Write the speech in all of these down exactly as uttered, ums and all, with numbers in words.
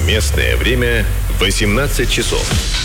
Местное время восемнадцать часов.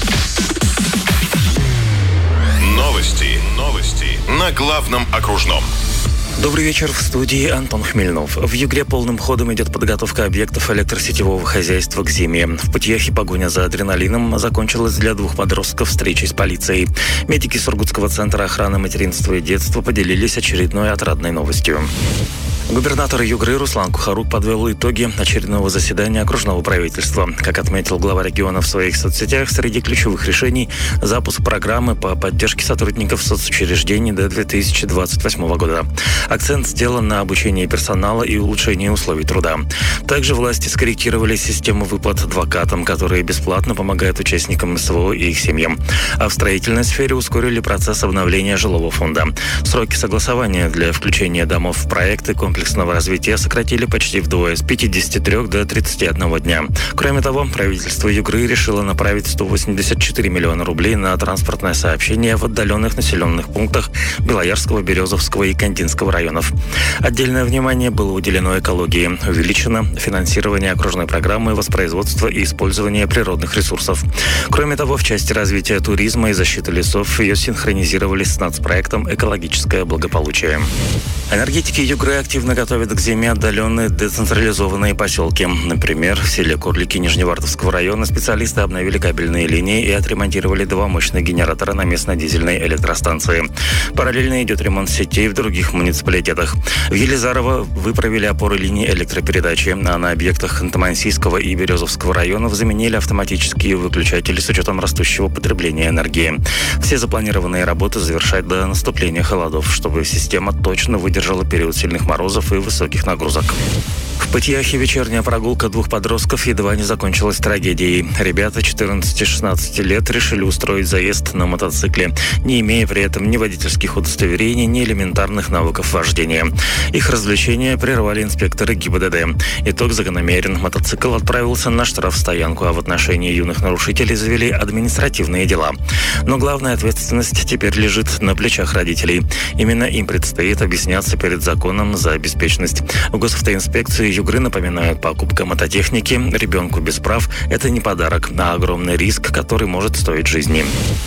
Новости. Новости на главном окружном. Добрый вечер, в студии Антон Хмельнов. В Югре полным ходом идет подготовка объектов электросетевого хозяйства к зиме. В Путияхе погоня за адреналином закончилась для двух подростков встречей с полицией. Медики Сургутского центра охраны материнства и детства поделились очередной отрадной новостью. Губернатор Югры Руслан Кухарук подвел итоги очередного заседания окружного правительства. Как отметил глава региона в своих соцсетях, среди ключевых решений – запуск программы по поддержке сотрудников соцучреждений до две тысячи двадцать восьмого года. Акцент сделан на обучении персонала и улучшении условий труда. Также власти скорректировали систему выплат адвокатам, которые бесплатно помогают участникам СВО и их семьям. А в строительной сфере ускорили процесс обновления жилого фонда. Сроки согласования для включения домов в проекты комплексного развития сократили почти вдвое, с пятидесяти трёх до тридцати одного дня. Кроме того, правительство Югры решило направить сто восемьдесят четыре миллиона рублей на транспортное сообщение в отдаленных населенных пунктах Белоярского, Березовского и Кандинского районов. Отдельное внимание было уделено экологии. Увеличено финансирование окружной программы воспроизводства и использования природных ресурсов. Кроме того, в части развития туризма и защиты лесов ее синхронизировали с нацпроектом «Экологическое благополучие». Энергетики Югры активно готовят к зиме отдаленные децентрализованные поселки. Например, в селе Курлики Нижневартовского района специалисты обновили кабельные линии и отремонтировали два мощных генератора на местной дизельной электростанции. Параллельно идет ремонт сетей в других муниципалитетах. В Елизарово выправили опоры линий электропередачи, а на объектах Ханты-Мансийского и Березовского районов заменили автоматические выключатели с учетом растущего потребления энергии. Все запланированные работы завершать до наступления холодов, чтобы система точно выдержала держала период сильных морозов и высоких нагрузок. В Путияхе вечерняя прогулка двух подростков едва не закончилась трагедией. Ребята четырнадцати-шестнадцати лет решили устроить заезд на мотоцикле, не имея при этом ни водительских удостоверений, ни элементарных навыков вождения. Их развлечения прервали инспекторы ГИБДД. Итог закономерен. Мотоцикл отправился на штрафстоянку, а в отношении юных нарушителей завели административные дела. Но главная ответственность теперь лежит на плечах родителей. Именно им предстоит объясняться перед законом за беспечность. В госавтоинспекции Югры напоминают, покупка мототехники ребенку без прав – это не подарок, а огромный риск, который может стоить жизни.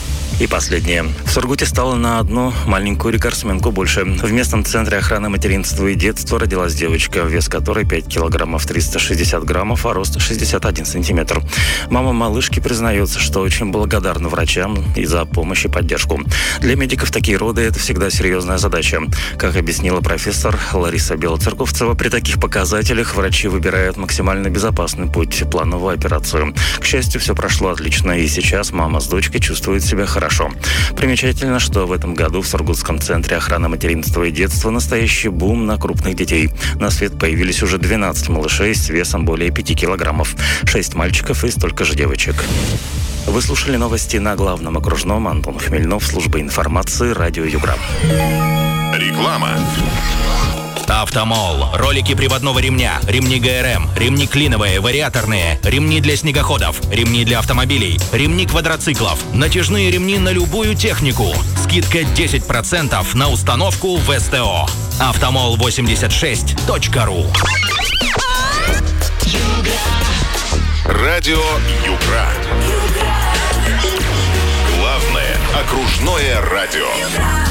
И последнее. В Сургуте стало на одну маленькую рекордсменку больше. В местном центре охраны материнства и детства родилась девочка, вес которой пять килограммов триста шестьдесят граммов, а рост шестьдесят один сантиметр. Мама малышки признается, что очень благодарна врачам и за помощь и поддержку. Для медиков такие роды – это всегда серьезная задача. Как объяснила профессор Лариса Белоцерковцева, при таких показателях врачи выбирают максимально безопасный путь – плановую операцию. К счастью, все прошло отлично, и сейчас мама с дочкой чувствуют себя хорошо. Хорошо. Примечательно, что в этом году в Сургутском центре охраны материнства и детства настоящий бум на крупных детей. На свет появились уже двенадцать малышей с весом более пяти килограммов. шесть мальчиков и столько же девочек. Вы слушали новости на главном окружном. Антон Хмельнов, служба информации, радио Югра. Реклама. Автомол. Ролики приводного ремня, ремни ГРМ, ремни клиновые, вариаторные, ремни для снегоходов, ремни для автомобилей, ремни квадроциклов, натяжные ремни на любую технику. Скидка десять процентов на установку в СТО. автомол восемьдесят шесть точка ру. Радио Югра. Главное окружное радио.